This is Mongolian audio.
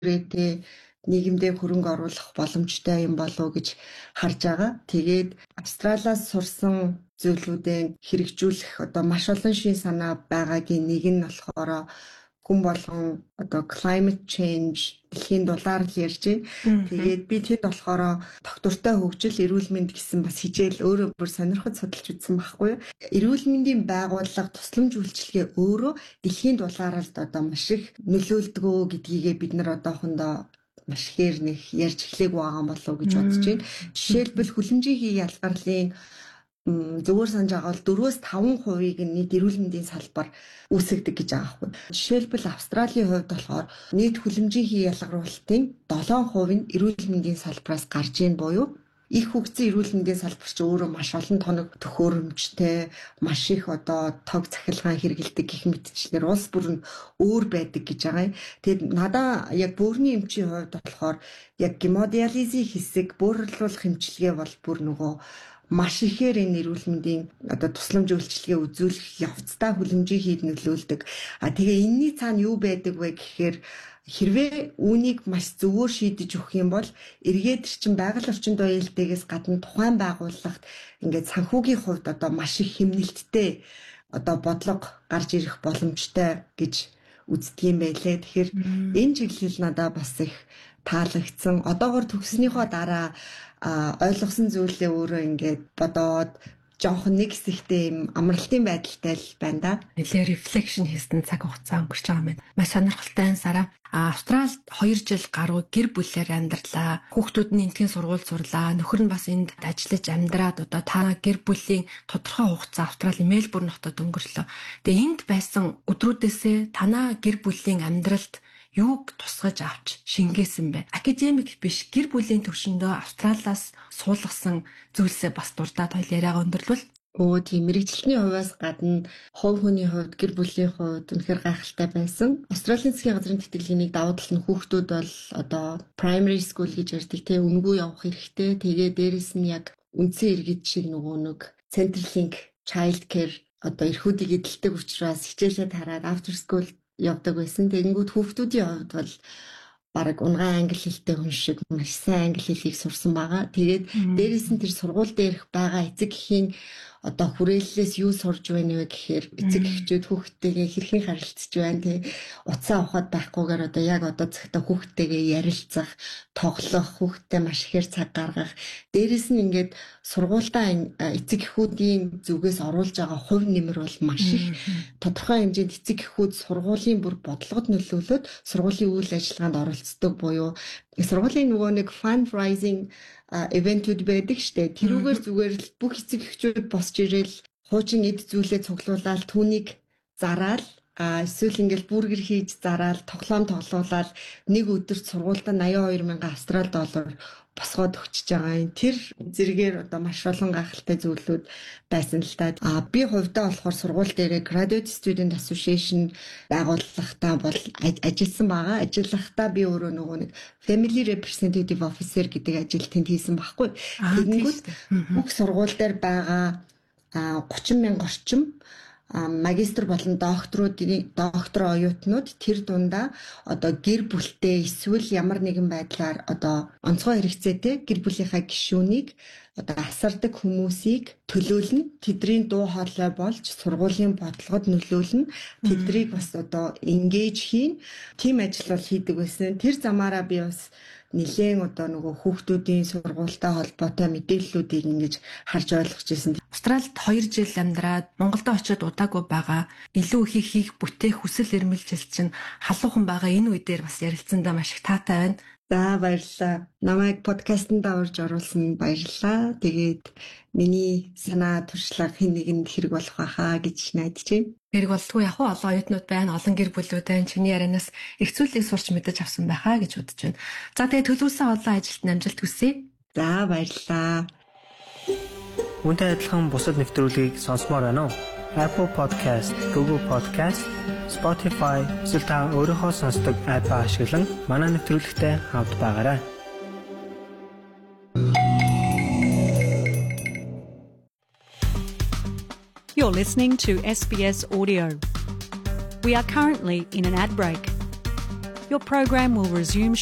ирээдээ нийгэмдээ хөрөнгө оруулах боломжтой юм болов уу гэж харж байгаа. Тэгээд Австралиас сурсан зүйлүүдээ хэрэгжүүлэх одоо маш олон шин санаа байгаагийн нэг нь болохоор хүн болгон одоо climate change дэлхийн дулаар л ярьж байна. Тэгээд би тэд болохоор доктортой хөгжил, эрүүл мэнд гэсэн бас хичээл өөрөө бүр сонирхож судалж үзсэн байхгүй юу. Эрүүл мэндийн байгууллага, тусламж үйлчилгээ өөрөө дэлхийн дулаараа л одоо маш их нөлөөлдгөө гэдгийгээ бид нар одоохондоо маш ихээр нэг ярьж эхлэх байгаа болов уу гэж бодож байна. Жишээлбэл хүлэмжийн хялбарлалын зөвөр санаж байгаа бол 4-5% нийт эрүүл мэндийн салбар үүсгдэг гэж байгаа байхгүй. Жишээлбэл Австралийн хувьд болохоор нийт хүлэмжийн ялгаруулалтын 7% нь эрүүл мэндийн салбараас гарч ийн буюу их хөгжсөн эрүүл мэндийн салбар ч өөрөө маш олон тоног төхөөрөмжтэй, маш их одоо тог цахилгаан хэрэгэлдэг гэх мэтчлэр улс бүр нь өөр байдаг гэж байгаа юм. Тэгэд надаа яг бөөрийн эмчийн хувьд болохоор яг гемодиализийн хэсэг, бөөрөрлүүлэх эмчилгээ бол бүр нөгөө маш ихээр энэ эрүүл мэндийн одоо тусламж үйлчилгээ үзүүлэх явцдаа хүлэмжийн хийд нөлөөлдөг. Тэгээ энэний цаана юу байдаг вэ гэхээр хэрвээ үүнийг маш зөвөр шийдэж өгөх юм бол эргээд чинь байгаль орчинд уялдаягаас гадна тухайн байгууллагт ингээд санхүүгийн хувьд одоо маш их хэмнэлттэй одоо бодлого гарч ирэх боломжтой гэж үздэг юм байлээ. Тэгэхээр энэ чиглэл надаа бас их таалагдсан. Одоогор төгснөхийн дараа ойлгосон зүйлээ өөрөө ингээд бодоод жоохон нэг хэсэгтээ юм амралтын байдалтай л байна да. Нэлээ рефлекшн хийсэн цаг хугацаа өнгөрч байгаа юм. Маш сонирхолтой сараа. Австралид 2 жил гаруй гэр бүлээр амьдарлаа. Хүүхдүүд нь эндхийн сургууль сурлаа. Нөхөр нь бас энд ажиллаж амьдраад одоо та гэр бүлийн тодорхой хугацаа Австралийн Мельбурн хотод өнгөрлөө. Тэгээ энд байсан өдрүүдээсээ танаа гэр бүлийн амьдралд юуг тусгаж авч шингээсэн бэ? Академик биш, гэр бүлийн төвшөндөө Австралиас суулгасан зүйлсээ бас дурдаад хоёул яриагаа өндөрлвөл. Тийм мэрэгжлийн хувьас гадна хувь хүний хувьд, гэр бүлийн хувьд үнэхээр гайхалтай байсан. Австралийн засгийн газрын тэтгэлгийн давуу тал нь хүүхдүүд бол одоо primary school гэж ярьдаг те үнгүй явах хэрэгтэй. Тэгээ дээрэс нь яг үндсэн иргэд шиг нөгөө нэг Centrelink child care одоо эрхүүдийг эдэлдэг учраас хичээлээ тараад after school явдаг байсан. Тэгэнгүүт хүүхдүүдийн хувьд бол бараг унгаан англи хэлтэй хүн шиг маш сайн англи хэлийг сурсан байгаа. Тэгээд дээрээс нь тэр сургууль дээрх байгаа эцэг эхийн одоо хүрээллээс юу сурж байна вэ гэхээр эцэг эхчүүд хүүхдтэйгээ хэрхэн харилцаж байна те утсаа ухаад байхгүйгээр одоо яг одоо цагтаа хүүхдтэйгээ ярилцах, тоглох, хүүхдтэй маш ихээр цаг гаргах. Дээрээс нь ингээд сургуультай эцэг эхүүдийн зүгээс оруулж байгаа хувь нэмэр бол маш их тодорхой хэмжээнд эцэг эхүүд сургуулийн бүр бодлогод нөлөөлөд сургуулийн үйл ажиллагаанд оролцдог буюу сургуулийн нөгөө нэг fundraising eventүүд байдаг штэ. Тэрүүгээр зүгээр л бүх эцэг эхчүүд босч ирээл хуучин эд зүйлээ цуглуулаад түүнийг зараал эсвэл ингээл бүргэр хийж зараал тоглоом тоглуулаад нэг өдөрт сургуультай 82,000 австрал доллар босгоод өгчөж байгаа юм. Тэр зэрэгээр одоо маш олон гайхалтай зүйлүүд байсан л та. Би хувьдаа болохоор сургууль дээрээ Graduate Student Association байгууллагатай бол ажилласан байгаа. Ажиллахдаа би өөрөө нөгөө нэг Family Representative Officer гэдэг ажил тэнд хийсэн байхгүй. Тэгэнгүүт бүх сургууль дээр байгаа 30,000 орчим магистр болон доктор оюутнууд тэр дундаа одоо гэр бүлтэй эсвэл ямар нэгэн байдлаар одоо онцгой хэрэгцээтэй гэр бүлийнхаа гишүүнийг одоо асардаг хүмүүсийг төлөөлнө. Тэдний дуу хоолой болж сургуулийн бодлогод нөлөөлнө. Тэднийг бас одоо engage хийн. Тим ажил бол хийдэг байсан. Тэр замаараа би бас нэлээд одоо нөгөө хүүхдүүдийн сургуультай холбоотой мэдээллүүдийг ингэж харж ойлгож ирсэн. Австралид 2 жил амьдраад Монголд очиод удаагүй байгаа. Илүү их хийх бүтээх хүсэл эрмэлзэл чинь халуухан байгаа энэ үе дээр бас ярилцсандаа маш их таатай байна. За баярлалаа. Намайг подкастт даварж оруулсан баярлалаа. Тэгээд миний санаа туршлага хэн нэгэнд хэрэг болох байхаа гэж найдаж байна. Хэрэг болтгүй яг олон оюутнууд байна, олон гэр бүлүүд байна. Чиний ярианаас их зүйлийг сурч мэдэж авсан байхаа гэж бодож байна. За тэгээд төлөвлөсөн олон ажилд амжилт хүсье. За баярлалаа. Үүнтэй адилхан бусад нэвтрүүлгийг сонсомоор байна уу? Apple Podcast, Google Podcast, Spotify эсвэл та өөрийнхөө сонсдог апп ашиглан манай нэвтрүүлэгтэй хавд байгаарай. You're listening to SBS Audio. We are currently in an ad break. Your program will resume